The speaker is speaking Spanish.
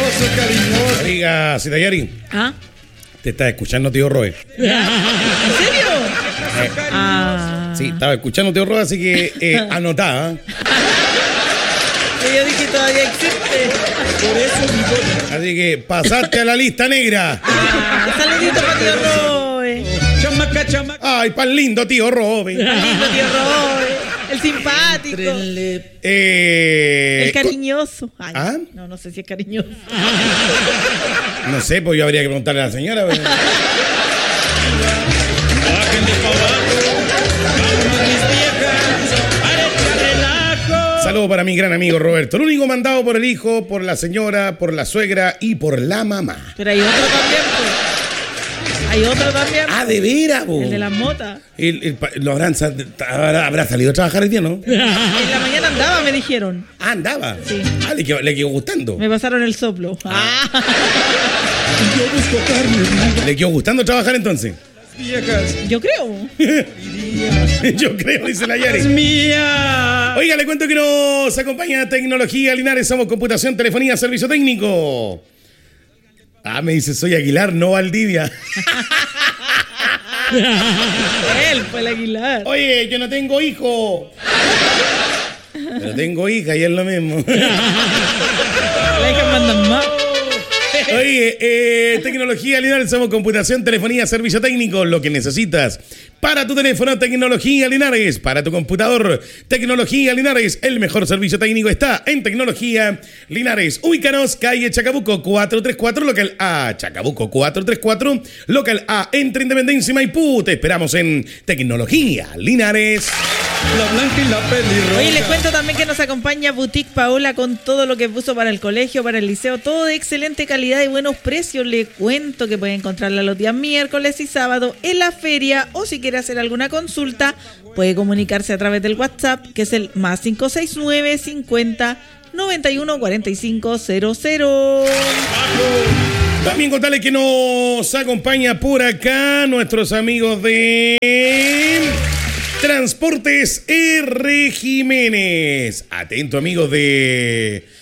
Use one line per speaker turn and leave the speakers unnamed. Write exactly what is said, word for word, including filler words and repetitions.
cariñoso, cariñoso.
Oiga, Citayari.
¿Ah?
Te está escuchando, tío Roe.
¿En serio?
Eh,
Ah.
sí, estaba escuchando, tío Roe, así que eh, anotá. ¿eh?
Yo dije todavía existe.
Por eso, bigote.
Así que pasaste a la lista negra.
Ah, saludito para tío Roe.
Chamaca, chamaca.
Ay, pan lindo, tío Roe.
Lindo tío Roe. El simpático.
Eh,
El cariñoso. Ay,
¿Ah?
No, no sé si es cariñoso.
No sé, pues yo habría que preguntarle a la señora. Pero...
Bájenle pa' abajo. Vámonos, mis viejas. Para el relajo.
Saludo para mi gran amigo Roberto. El único mandado por el hijo, por la señora, por la suegra y por la mamá.
Pero hay otro también, pues. Hay otro también.
Ah, de veras, po.
El de las motas.
El, el, lo habrán, sa- habrá, habrá salido a trabajar hoy día, ¿no?
En la mañana andaba, me dijeron.
Ah, andaba.
Sí.
Ah, le quedó, le quedó gustando.
Me pasaron el soplo. Ah.
Yo busco carne,
¿Le quedó gustando trabajar entonces?
viejas.
Yo creo.
Yo creo, dice la
Es
Yari.
mía.
Oiga, le cuento que nos acompaña Tecnología Linares. Somos computación, telefonía, servicio técnico. Ah, me dice, soy Aguilar, no Valdivia.
Él fue el Aguilar.
Oye, yo no tengo hijo. Pero tengo hija y es lo mismo.
La hija mandan más.
Oye, eh, Tecnología Linares, somos computación, telefonía, servicio técnico, lo que necesitas. Para tu teléfono, Tecnología Linares. Para tu computador, Tecnología Linares. El mejor servicio técnico está en Tecnología Linares. Ubícanos, calle Chacabuco cuatrocientos treinta y cuatro, local A. Chacabuco cuatrocientos treinta y cuatro, local A, entre Independencia y Maipú. Te esperamos en Tecnología Linares.
La blanca y la pelirroja.
Oye, les cuento también que nos acompaña Boutique Paola con todo lo que puso para el colegio, para el liceo, todo de excelente calidad y buenos precios. Le cuento que puede encontrarla los días miércoles y sábado en la feria, o si quiere hacer alguna consulta, puede comunicarse a través del WhatsApp, que es el más cinco seis nueve, cincuenta, noventa y uno, cuarenta y cinco cero cero.
También contarles que nos acompaña por acá nuestros amigos de Transportes R. Jiménez. Atento, amigos de